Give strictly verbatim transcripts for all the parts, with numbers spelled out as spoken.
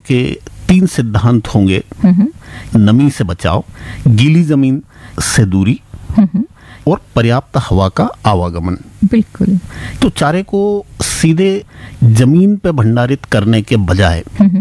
के तीन सिद्धांत होंगे। नमी से बचाव, गीली जमीन से दूरी और पर्याप्त हवा का आवागमन। बिल्कुल। तो चारे को सीधे जमीन पे भंडारित करने के बजाय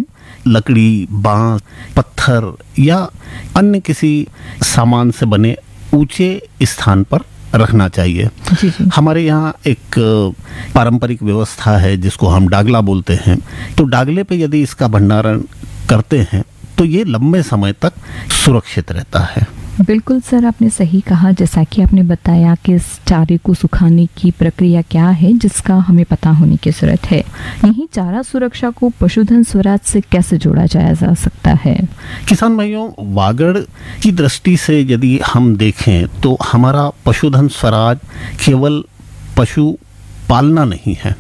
लकड़ी, बांस, पत्थर या अन्य किसी सामान से बने ऊंचे स्थान पर रखना चाहिए। जी जी। हमारे यहाँ एक पारंपरिक व्यवस्था है जिसको हम डागला बोलते हैं। तो डागले पे यदि इसका भंडारण करते हैं तो ये लंबे समय तक सुरक्षित रहता है। बिल्कुल सर, आपने सही कहा। जैसा कि आपने बताया कि इस चारे को सुखाने की प्रक्रिया क्या है जिसका हमें पता होने की जरूरत है। यही चारा सुरक्षा को पशुधन स्वराज से कैसे जोड़ा जाया जा सकता है? किसान भाइयों, वागड़ की दृष्टि से यदि हम देखें तो हमारा पशुधन स्वराज केवल पशु पालना नहीं है।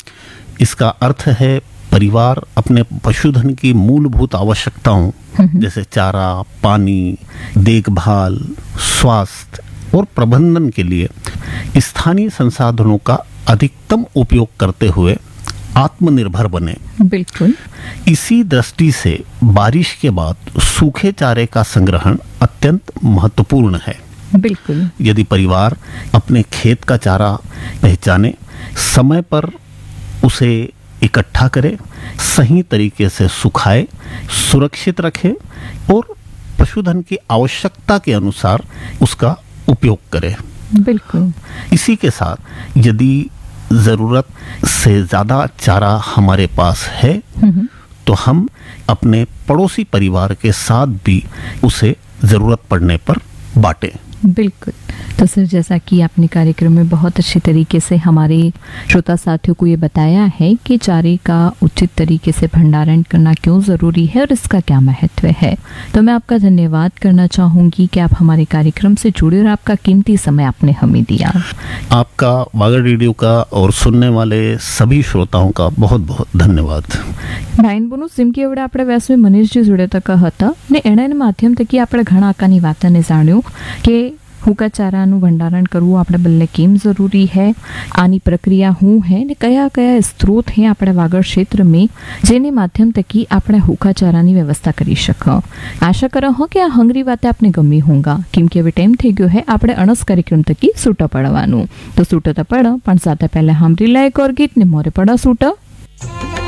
इसका अर्थ है परिवार अपने पशुधन की मूलभूत आवश्यकताओं जैसे चारा, पानी, देखभाल, स्वास्थ्य और प्रबंधन के लिए स्थानीय संसाधनों का अधिकतम उपयोग करते हुए आत्मनिर्भर बने। बिल्कुल। इसी दृष्टि से बारिश के बाद सूखे चारे का संग्रहण अत्यंत महत्वपूर्ण है। बिल्कुल। यदि परिवार अपने खेत का चारा पहचाने, समय पर उसे इकट्ठा करे, सही तरीके से सुखाए, सुरक्षित रखे और पशुधन की आवश्यकता के अनुसार उसका उपयोग करे। बिल्कुल। इसी के साथ यदि जरूरत से ज्यादा चारा हमारे पास है तो हम अपने पड़ोसी परिवार के साथ भी उसे जरूरत पड़ने पर बांटें। बिल्कुल। तो सर, जैसा कि आपने कार्यक्रम में बहुत अच्छी तरीके से हमारे श्रोता साथियों को ये बताया है कि चारे का उचित तरीके से भंडारण करना क्यों ज़रूरी है और इसका क्या महत्व है, तो मैं आपका धन्यवाद करना चाहूँगी कि आप हमारे कार्यक्रम से जुड़े और आपका कीमती समय आपने हमें दिया। आपका वागड़ रेडियो का और सुनने वाले सभी श्रोताओं का बहुत बहुत धन्यवाद। ભાઈનબોનું સિમકી એવડે આપણે વ્યાસવી મનીષજી જોડે તક હતા ને એના માધ્યમ થકી આપણે ઘણા આકાની વાતને જાણ્યું કે હુકા ચારાનું ભંડારણ કરવું આપણે બલ્લે કેમ જરૂરી है, આની પ્રક્રિયા શું है ને કયા કયા સ્ત્રોત है આપણે વાગડ ક્ષેત્ર में જેને માધ્યમ થકી આપણે હુકા ચારાની વ્યવસ્થા કરી શકો। આશા કરો હો કે આ હંગરી વાતે આપને ગમી હોંગા, કેમ કે હવે ટાઈમ થઈ ગયો है આપણે અણસ કાર્યક્રમ થકી સૂટો પડવાનું। તો સૂટો તો પડ પણ સાથે પહેલા સાંભળી લે એક ઓર ગીત ને મોરે પડા સૂટો।